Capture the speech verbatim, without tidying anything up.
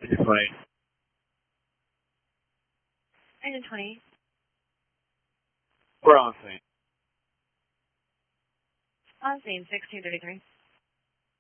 Engine twenty. Engine twenty. We're on scene. On scene, sixteen thirty-three.